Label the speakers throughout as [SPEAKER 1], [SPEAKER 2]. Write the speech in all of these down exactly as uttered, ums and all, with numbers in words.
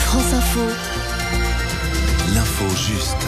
[SPEAKER 1] France Info.
[SPEAKER 2] L'info juste.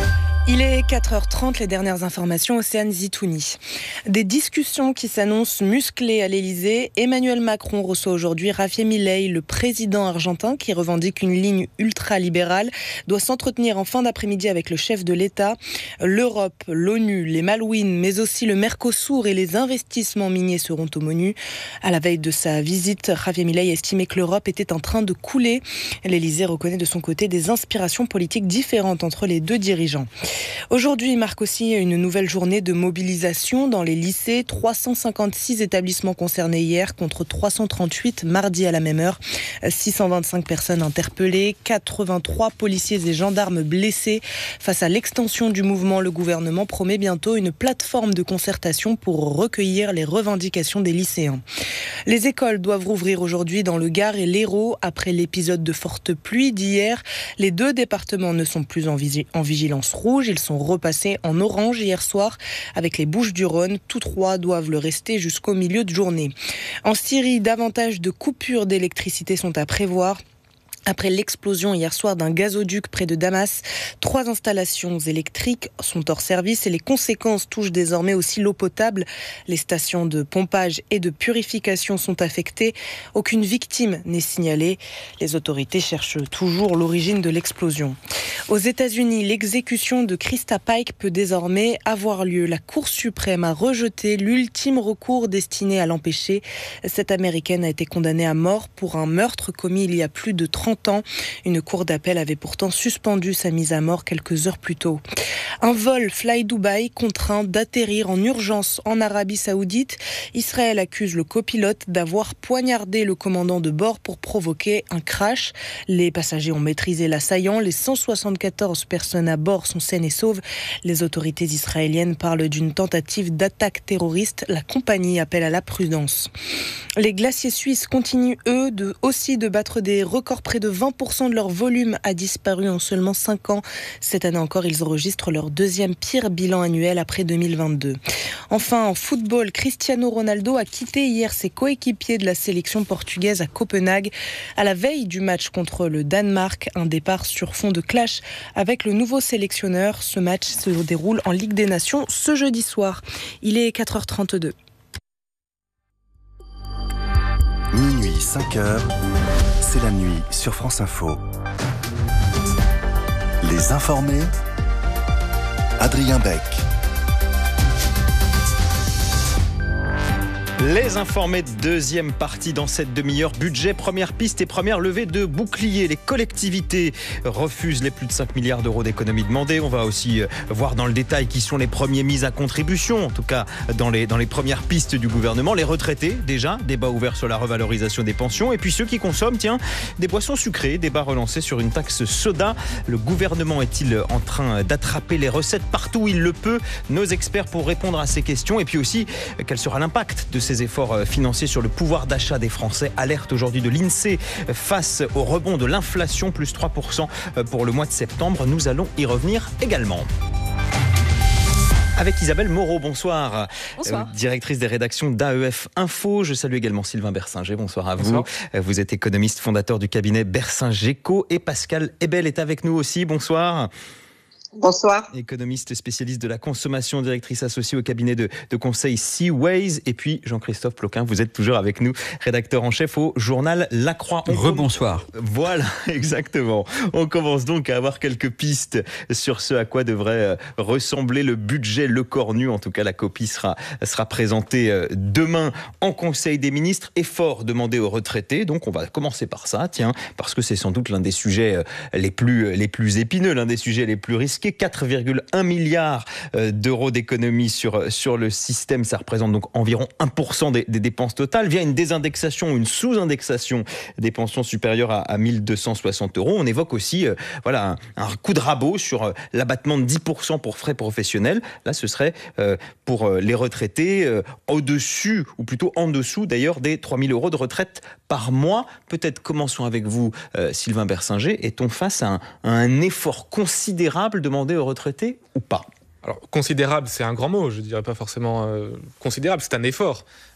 [SPEAKER 3] Il est quatre heures trente, les dernières informations, Océane Zitouni. Des discussions qui s'annoncent musclées à l'Elysée. Emmanuel Macron reçoit aujourd'hui Javier Milei, le président argentin qui revendique une ligne ultra-libérale, doit s'entretenir en fin d'après-midi avec le chef de l'État. L'Europe, l'ONU, les Malouines, mais aussi le Mercosur et les investissements miniers seront au menu. À la veille de sa visite, Javier Milei estimait que l'Europe était en train de couler. L'Elysée reconnaît de son côté des inspirations politiques différentes entre les deux dirigeants. Aujourd'hui marque aussi une nouvelle journée de mobilisation dans les lycées. trois cent cinquante-six établissements concernés hier contre trois cent trente-huit mardi à la même heure. six cent vingt-cinq personnes interpellées, quatre-vingt-trois policiers et gendarmes blessés. Face à l'extension du mouvement, le gouvernement promet bientôt une plateforme de concertation pour recueillir les revendications des lycéens. Les écoles doivent rouvrir aujourd'hui dans le Gard et l'Hérault après l'épisode de forte pluie d'hier. Les deux départements ne sont plus en, vigi- en vigilance rouge. Ils sont repassés en orange hier soir avec les Bouches-du-Rhône. Tous trois doivent le rester jusqu'au milieu de journée. En Syrie, davantage de coupures d'électricité sont à prévoir. Après l'explosion hier soir d'un gazoduc près de Damas, trois installations électriques sont hors service et les conséquences touchent désormais aussi l'eau potable. Les stations de pompage et de purification sont affectées. Aucune victime n'est signalée. Les autorités cherchent toujours l'origine de l'explosion. Aux États-Unis, l'exécution de Krista Pike peut désormais avoir lieu. La Cour suprême a rejeté l'ultime recours destiné à l'empêcher. Cette Américaine a été condamnée à mort pour un meurtre commis il y a plus de trente ans. Une cour d'appel avait pourtant suspendu sa mise à mort quelques heures plus tôt. Un vol Fly Dubai contraint d'atterrir en urgence en Arabie Saoudite. Israël accuse le copilote d'avoir poignardé le commandant de bord pour provoquer un crash. Les passagers ont maîtrisé l'assaillant. Les cent soixante-quatorze personnes à bord sont saines et sauves. Les autorités israéliennes parlent d'une tentative d'attaque terroriste. La compagnie appelle à la prudence. Les glaciers suisses continuent, eux, de, aussi de battre des records. Près de vingt pour cent de leur volume a disparu en seulement cinq ans. Cette année encore, ils enregistrent leur deuxième pire bilan annuel après deux mille vingt-deux. Enfin, en football, Cristiano Ronaldo a quitté hier ses coéquipiers de la sélection portugaise à Copenhague. À la veille du match contre le Danemark, un départ sur fond de clash avec le nouveau sélectionneur. Ce match se déroule en Ligue des Nations ce jeudi soir. Il est quatre heures trente-deux.
[SPEAKER 2] Minuit, cinq heures, c'est la nuit sur France Info. Les informés, Adrien Beck.
[SPEAKER 4] Les informés, deuxième partie dans cette demi-heure. Budget, première piste et première levée de bouclier. Les collectivités refusent les plus de cinq milliards d'euros d'économies demandées. On va aussi voir dans le détail qui sont les premiers mis à contribution, en tout cas dans les, dans les premières pistes du gouvernement. Les retraités, déjà, débat ouvert sur la revalorisation des pensions. Et puis ceux qui consomment, tiens, des boissons sucrées, débat relancé sur une taxe soda. Le gouvernement est-il en train d'attraper les recettes partout où il le peut? Nos experts pour répondre à ces questions. Et puis aussi, quel sera l'impact de ces Ces efforts financiers sur le pouvoir d'achat des Français. Alerte aujourd'hui de l'INSEE face au rebond de l'inflation, plus trois pour cent pour le mois de septembre. Nous allons y revenir également. Avec Isabelle Moreau, bonsoir.
[SPEAKER 5] Bonsoir.
[SPEAKER 4] Euh, directrice des rédactions d'A E F Info. Je salue également Sylvain Bersinger, bonsoir à vous.
[SPEAKER 5] Bonsoir.
[SPEAKER 4] Vous êtes économiste, fondateur du cabinet Bersinger-Co et Pascal Ebel est avec nous aussi, bonsoir.
[SPEAKER 6] Bonsoir.
[SPEAKER 4] Économiste spécialiste de la consommation, directrice associée au cabinet de, de conseil Seaways. Et puis Jean-Christophe Ploquin, vous êtes toujours avec nous, rédacteur en chef au journal La Croix. On
[SPEAKER 7] Rebonsoir.
[SPEAKER 4] Com- voilà, exactement. On commence donc à avoir quelques pistes sur ce à quoi devrait ressembler le budget Le Cornu. En tout cas, la copie sera, sera présentée demain en Conseil des ministres. Effort demandé aux retraités. Donc on va commencer par ça, tiens, parce que c'est sans doute l'un des sujets les plus, les plus épineux, l'un des sujets les plus risqués. quatre virgule un milliards d'euros d'économies sur, sur le système. Ça représente donc environ un pour cent des, des dépenses totales via une désindexation ou une sous-indexation des pensions supérieures à, à mille deux cent soixante euros. On évoque aussi euh, voilà, un, un coup de rabot sur euh, l'abattement de dix pour cent pour frais professionnels. Là, ce serait euh, pour euh, les retraités euh, au-dessus, ou plutôt en dessous d'ailleurs, des trois mille euros de retraite par mois. Peut-être commençons avec vous, euh, Sylvain Bersinger. Est-on face à un, à un effort considérable demandé aux retraités ou pas ?
[SPEAKER 5] Alors, considérable, c'est un grand mot. Je ne dirais pas forcément euh, considérable, c'est un effort.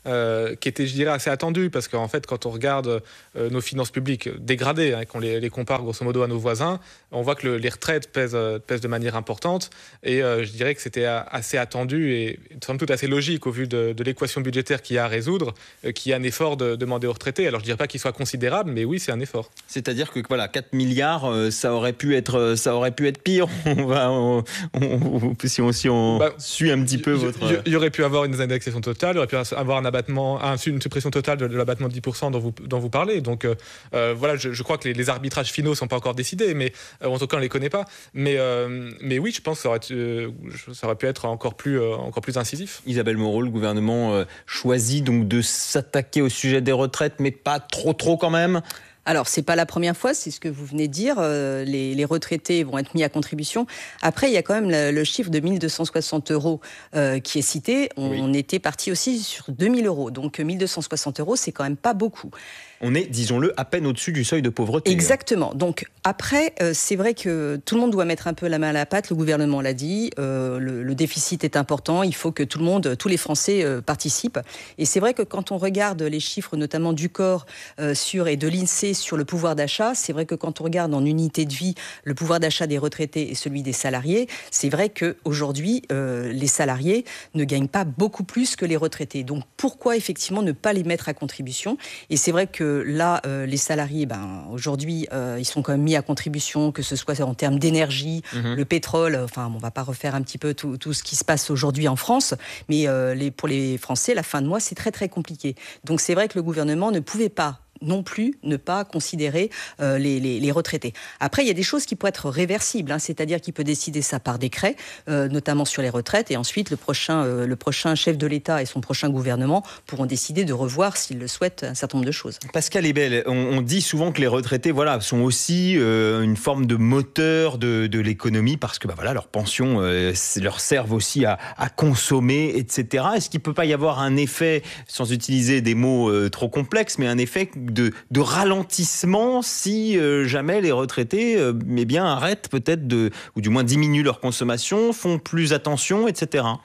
[SPEAKER 1] euh, qui était, je dirais, assez attendue, parce qu'en fait, quand on regarde euh, nos finances publiques dégradées, hein, qu'on les, les compare grosso modo à nos voisins, on voit que le, les retraites pèsent, pèsent de manière importante, et euh, je dirais que c'était assez attendu et somme toute assez logique au vu de, de l'équation budgétaire qu'il y a à résoudre, euh, qu'il y a un effort de demander aux retraités. Alors je ne dirais pas qu'il soit considérable, mais oui, c'est un effort.
[SPEAKER 4] C'est-à-dire que voilà, quatre milliards, euh, ça aurait pu être, ça aurait pu être pire. On va, on, on, si on, si on bah, suit un petit peu
[SPEAKER 1] y,
[SPEAKER 4] votre.
[SPEAKER 1] Il y aurait pu avoir une indexation totale, il y aurait pu avoir un abattement, un, une suppression totale de, de l'abattement de dix pour cent dont vous, dont vous parlez. Donc euh, voilà, je, je crois que les, les arbitrages finaux ne sont pas encore décidés, mais euh, en tout cas on ne les connaît pas. Mais, euh, mais oui, je pense que ça aurait, euh, ça aurait pu être encore plus, euh, encore plus incisif.
[SPEAKER 4] Isabelle Moreau, le gouvernement euh, choisit donc de s'attaquer au sujet des retraites, mais pas trop trop quand même.
[SPEAKER 5] Alors, c'est pas la première fois, c'est ce que vous venez de dire. Euh, les, les retraités vont être mis à contribution. Après, il y a quand même le, le chiffre de mille deux cent soixante euros euh, qui est cité. On, oui. on était parti aussi sur deux mille euros. Donc, mille deux cent soixante euros, c'est quand même pas beaucoup.
[SPEAKER 4] On est, disons-le, à peine au-dessus du seuil de pauvreté.
[SPEAKER 5] Exactement. Donc après, euh, c'est vrai que tout le monde doit mettre un peu la main à la pâte. Le gouvernement l'a dit. Euh, le, le déficit est important. Il faut que tout le monde, tous les Français euh, participent. Et c'est vrai que quand on regarde les chiffres, notamment du corps euh, sur et de l'INSEE sur le pouvoir d'achat, c'est vrai que quand on regarde en unité de vie le pouvoir d'achat des retraités et celui des salariés, c'est vrai qu'aujourd'hui, euh, les salariés ne gagnent pas beaucoup plus que les retraités. Donc pourquoi effectivement ne pas les mettre à contribution ? Et c'est vrai que là, euh, les salariés, ben, aujourd'hui, euh, ils sont quand même mis à contribution, que ce soit en termes d'énergie, mmh. le pétrole. Enfin, on ne va pas refaire un petit peu tout, tout ce qui se passe aujourd'hui en France, mais euh, les, pour les Français, la fin de mois, c'est très, très compliqué. Donc, c'est vrai que le gouvernement ne pouvait pas non plus ne pas considérer euh, les, les, les retraités. Après, il y a des choses qui peuvent être réversibles, hein, c'est-à-dire qu'il peut décider ça par décret, euh, notamment sur les retraites, et ensuite le prochain, euh, le prochain chef de l'État et son prochain gouvernement pourront décider de revoir, s'ils le souhaitent, un certain nombre de choses.
[SPEAKER 4] Pascal Ebel, on, on dit souvent que les retraités voilà, sont aussi euh, une forme de moteur de, de l'économie, parce que bah, voilà, leurs pensions euh, leur servent aussi à, à consommer, et cetera. Est-ce qu'il ne peut pas y avoir un effet, sans utiliser des mots euh, trop complexes, mais un effet De, de ralentissement si euh, jamais les retraités euh, eh bien, arrêtent peut-être de, ou du moins diminuent leur consommation, font plus attention, et cetera.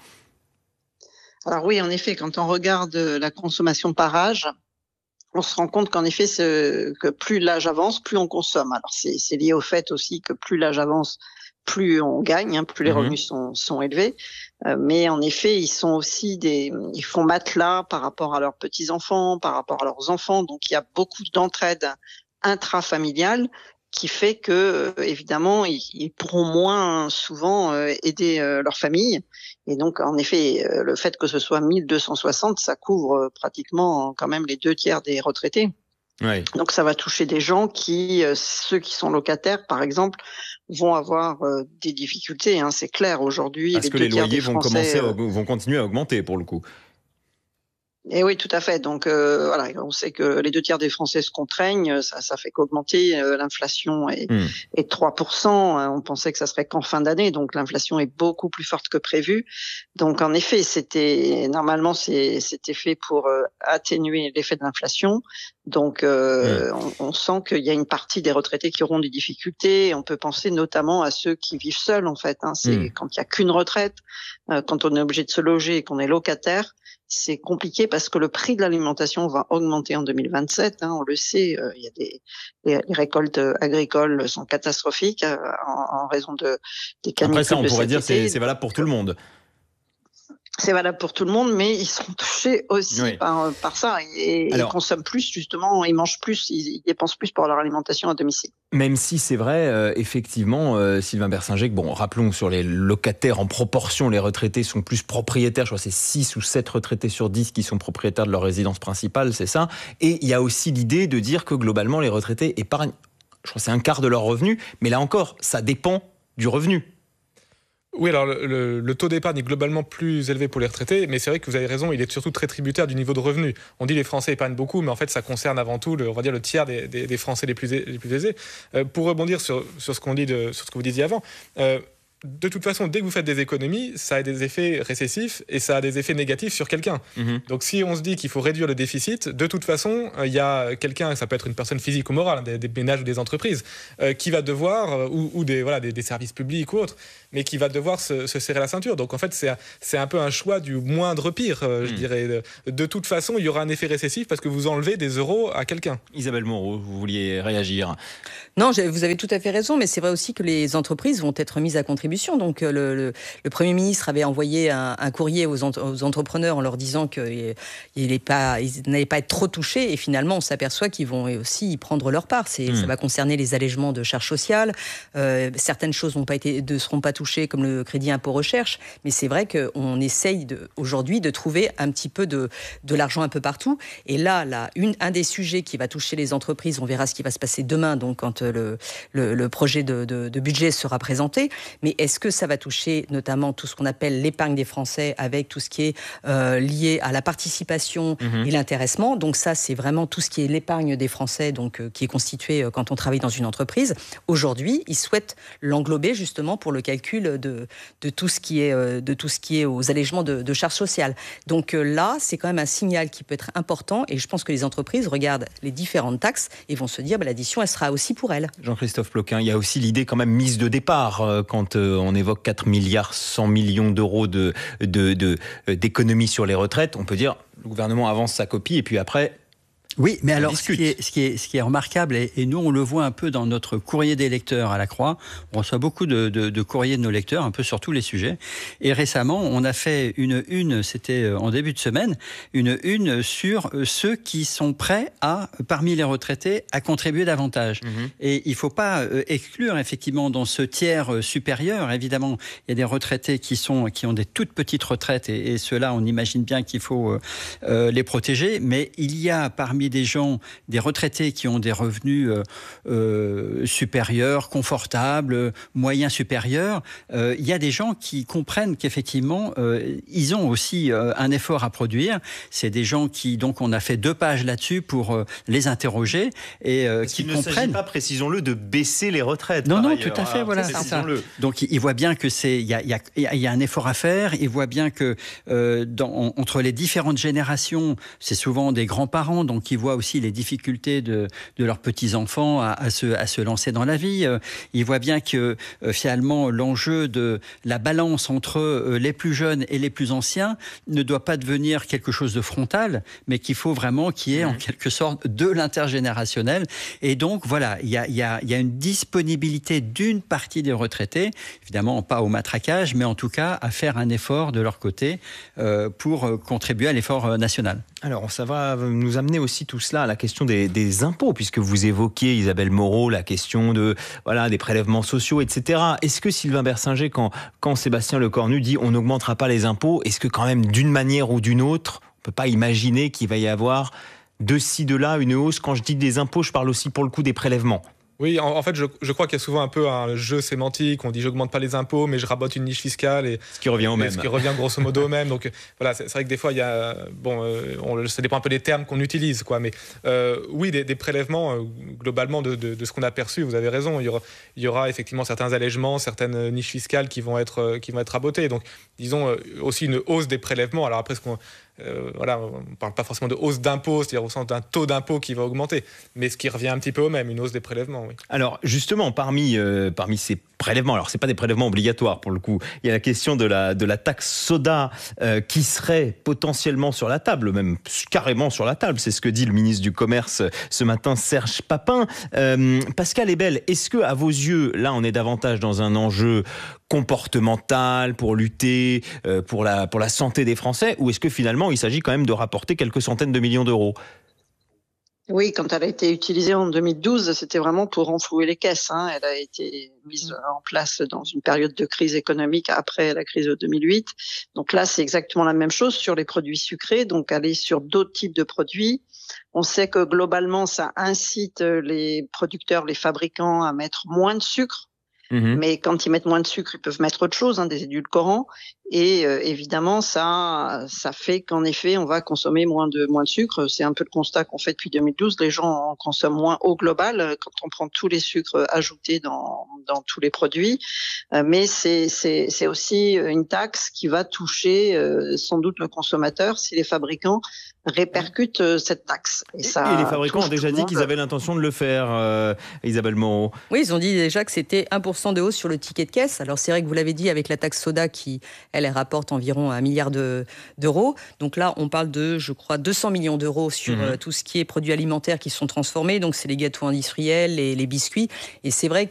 [SPEAKER 6] Alors oui, en effet, quand on regarde la consommation par âge, on se rend compte qu'en effet, c'est, que plus l'âge avance, plus on consomme. Alors c'est, c'est lié au fait aussi que plus l'âge avance, plus on gagne, hein, plus les revenus sont, sont élevés. Euh, mais en effet, ils sont aussi des, ils font matelas par rapport à leurs petits-enfants, par rapport à leurs enfants. Donc, il y a beaucoup d'entraide intrafamiliale qui fait que, euh, évidemment, ils, ils pourront moins souvent euh, aider euh, leur famille. Et donc, en effet, euh, le fait que ce soit mille deux cent soixante, ça couvre euh, pratiquement quand même les deux tiers des retraités. Oui. Donc ça va toucher des gens qui, euh, ceux qui sont locataires par exemple, vont avoir euh, des difficultés, hein, c'est clair aujourd'hui.
[SPEAKER 4] Parce les que les loyers vont, Français, commencer à, euh, vont continuer à augmenter pour le coup.
[SPEAKER 6] Et oui, tout à fait. Donc euh, voilà, on sait que les deux tiers des Français se contraignent, ça, ça fait qu'augmenter. Euh, l'inflation est, mmh. est de trois pour cent. On pensait que ça serait qu'en fin d'année, donc l'inflation est beaucoup plus forte que prévu. Donc en effet, c'était normalement c'est, c'était fait pour euh, atténuer l'effet de l'inflation. Donc euh, mmh. on, on sent qu'il y a une partie des retraités qui auront des difficultés. On peut penser notamment à ceux qui vivent seuls en fait. Hein. C'est mmh. quand il y a qu'une retraite, euh, quand on est obligé de se loger et qu'on est locataire. C'est compliqué parce que le prix de l'alimentation va augmenter en deux mille vingt-sept. Hein, on le sait, euh, il y a des les, les récoltes agricoles sont catastrophiques euh, en, en raison de des canicules.
[SPEAKER 4] Après ça, on
[SPEAKER 6] de
[SPEAKER 4] pourrait dire
[SPEAKER 6] été.
[SPEAKER 4] c'est c'est valable pour tout le monde.
[SPEAKER 6] C'est valable pour tout le monde, mais ils sont touchés aussi oui. par, par ça. Et Alors, ils consomment plus, justement, ils mangent plus, ils, ils dépensent plus pour leur alimentation à domicile.
[SPEAKER 4] Même si c'est vrai, euh, effectivement, euh, Sylvain Bersingec, bon, rappelons sur les locataires, en proportion, les retraités sont plus propriétaires. Je crois que c'est six ou sept retraités sur dix qui sont propriétaires de leur résidence principale, c'est ça. Et il y a aussi l'idée de dire que globalement, les retraités épargnent, je crois que c'est un quart de leur revenu, mais là encore, ça dépend du revenu.
[SPEAKER 1] Oui, alors le, le, le taux d'épargne est globalement plus élevé pour les retraités, mais c'est vrai que vous avez raison, il est surtout très tributaire du niveau de revenu. On dit les Français épargnent beaucoup, mais en fait ça concerne avant tout, le, on va dire, le tiers des, des, des Français les plus, les plus aisés. Euh, pour rebondir sur, sur, ce qu'on dit de, sur ce que vous disiez avant, euh, de toute façon, dès que vous faites des économies, ça a des effets récessifs et ça a des effets négatifs sur quelqu'un. Mmh. Donc si on se dit qu'il faut réduire le déficit, de toute façon, il euh, y a quelqu'un, ça peut être une personne physique ou morale, des, des ménages ou des entreprises, euh, qui va devoir, euh, ou, ou des, voilà, des, des services publics ou autres, mais qui va devoir se, se serrer la ceinture. Donc en fait, c'est, c'est un peu un choix du moindre pire, euh, mmh. je dirais. De, de toute façon, il y aura un effet récessif parce que vous enlevez des euros à quelqu'un.
[SPEAKER 4] Isabelle Moreau, vous vouliez réagir?
[SPEAKER 5] Non, vous avez tout à fait raison, mais c'est vrai aussi que les entreprises vont être mises à contribution. Donc le, le, le Premier ministre avait envoyé un, un courrier aux, ent- aux entrepreneurs en leur disant qu'ils n'allaient pas être trop touchés, et finalement on s'aperçoit qu'ils vont aussi y prendre leur part. C'est, mmh. Ça va concerner les allègements de charges sociales, euh, certaines choses n'ont pas été, ne seront pas touchées comme le crédit impôt recherche, mais c'est vrai qu'on essaye de, aujourd'hui de trouver un petit peu de, de l'argent un peu partout, et là, là une, un des sujets qui va toucher les entreprises, on verra ce qui va se passer demain, donc quand le, le, le projet de, de, de budget sera présenté, mais est-ce que ça va toucher notamment tout ce qu'on appelle l'épargne des Français avec tout ce qui est euh, lié à la participation mmh. et l'intéressement. Donc ça, c'est vraiment tout ce qui est l'épargne des Français, donc euh, qui est constituée euh, quand on travaille dans une entreprise. Aujourd'hui, ils souhaitent l'englober justement pour le calcul de, de, tout, ce qui est, euh, de tout ce qui est aux allègements de, de charges sociales. Donc euh, là, c'est quand même un signal qui peut être important, et je pense que les entreprises regardent les différentes taxes et vont se dire bah, l'addition, elle sera aussi pour elles.
[SPEAKER 4] Jean-Christophe Ploquin, il y a aussi l'idée quand même mise de départ euh, quand euh, on évoque quatre milliards cent millions d'euros de, de, de, d'économies sur les retraites. On peut dire le gouvernement avance sa copie et puis après...
[SPEAKER 7] Oui, mais alors ce qui, est, ce, qui est, ce qui est remarquable, et, et nous on le voit un peu dans notre courrier des lecteurs à la Croix, on reçoit beaucoup de, de, de courriers de nos lecteurs, un peu sur tous les sujets, et récemment on a fait une une, c'était en début de semaine, une une sur ceux qui sont prêts à, parmi les retraités, à contribuer davantage. Mmh. Et il ne faut pas exclure effectivement dans ce tiers supérieur, évidemment, il y a des retraités qui, sont, qui ont des toutes petites retraites, et, et ceux-là on imagine bien qu'il faut euh, les protéger, mais il y a parmi des gens, des retraités qui ont des revenus euh, euh, supérieurs, confortables, moyens supérieurs, euh, il y a des gens qui comprennent qu'effectivement, euh, ils ont aussi euh, un effort à produire. C'est des gens qui, donc, on a fait deux pages là-dessus pour euh, les interroger et euh, qui comprennent. Il ne s'agit
[SPEAKER 4] pas, précisons-le, de baisser les retraites.
[SPEAKER 7] Non, non,
[SPEAKER 4] ailleurs.
[SPEAKER 7] tout à fait, ah, voilà, c'est ça. Donc, ils voient bien que c'est, il y a, il y a, il y a un effort à faire. Ils voient bien que euh, dans, entre les différentes générations, c'est souvent des grands-parents, donc qui voient aussi les difficultés de, de leurs petits-enfants à, à, se, à se lancer dans la vie. Ils voient bien que euh, finalement l'enjeu de la balance entre euh, les plus jeunes et les plus anciens ne doit pas devenir quelque chose de frontal, mais qu'il faut vraiment qu'il y ait mmh. en quelque sorte de l'intergénérationnel. Et donc voilà, il y a, y a, y a une disponibilité d'une partie des retraités, évidemment pas au matraquage, mais en tout cas à faire un effort de leur côté euh, pour contribuer à l'effort national.
[SPEAKER 4] Alors ça va nous amener aussi tout cela à la question des, des impôts, puisque vous évoquiez, Isabelle Moreau, la question de, voilà, des prélèvements sociaux, et cetera. Est-ce que Sylvain Bersinger, quand, quand Sébastien Lecornu dit on n'augmentera pas les impôts, est-ce que quand même d'une manière ou d'une autre, on ne peut pas imaginer qu'il va y avoir de ci, de là une hausse? Quand je dis des impôts, je parle aussi pour le coup des prélèvements.
[SPEAKER 1] Oui, en, en fait, je, je crois qu'il y a souvent un peu un jeu sémantique. On dit j'augmente pas les impôts, mais je rabote une niche fiscale. Et,
[SPEAKER 4] ce qui revient au même.
[SPEAKER 1] Ce qui revient grosso modo au même. Donc voilà, c'est, c'est vrai que des fois, il y a, bon, euh, on, ça dépend un peu des termes qu'on utilise, quoi. Mais euh, oui, des, des prélèvements, euh, globalement, de, de, de ce qu'on a perçu, vous avez raison. Il y aura, il y aura effectivement certains allègements, certaines niches fiscales qui vont être, euh, qui vont être rabotées. Donc, disons, euh, aussi une hausse des prélèvements. Alors après, ce qu'on... Euh, voilà, on ne parle pas forcément de hausse d'impôt, c'est-à-dire au sens d'un taux d'impôt qui va augmenter, mais ce qui revient un petit peu au même, une hausse des prélèvements. Oui.
[SPEAKER 4] Alors justement, parmi, euh, parmi ces prélèvements, alors ce n'est pas des prélèvements obligatoires pour le coup, il y a la question de la, de la taxe soda euh, qui serait potentiellement sur la table, même carrément sur la table, c'est ce que dit le ministre du Commerce ce matin, Serge Papin. Euh, Pascal Ebel, est-ce que à vos yeux, là on est davantage dans un enjeu comportemental pour lutter euh, pour, la, pour la santé des Français, ou est-ce que finalement il s'agit quand même de rapporter quelques centaines de millions d'euros?
[SPEAKER 6] Oui, quand elle a été utilisée en deux mille douze, c'était vraiment pour renflouer les caisses. Hein. Elle a été mise en place dans une période de crise économique après la crise de deux mille huit. Donc là, c'est exactement la même chose sur les produits sucrés, donc aller sur d'autres types de produits. On sait que globalement, ça incite les producteurs, les fabricants à mettre moins de sucre. Mmh. Mais quand ils mettent moins de sucre, ils peuvent mettre autre chose, hein, des édulcorants. Et euh, évidemment, ça, ça fait qu'en effet, on va consommer moins de moins de sucre. C'est un peu le constat qu'on fait depuis deux mille douze. Les gens en consomment moins au global quand on prend tous les sucres ajoutés dans dans tous les produits. Euh, mais c'est c'est c'est aussi une taxe qui va toucher euh, sans doute le consommateur si les fabricants répercutent euh, cette taxe.
[SPEAKER 4] Et, ça et les fabricants ont déjà dit qu'ils avaient l'intention de le faire, euh, Isabelle Moreau.
[SPEAKER 5] Oui, ils ont dit déjà que c'était un pour cent de hausse sur le ticket de caisse. Alors c'est vrai que vous l'avez dit avec la taxe soda qui, elle, elle rapporte environ un milliard de, d'euros. Donc là, on parle de, je crois, deux cents millions d'euros sur mmh. euh, tout ce qui est produits alimentaires qui sont transformés. Donc c'est les gâteaux industriels, les, les biscuits. Et c'est vrai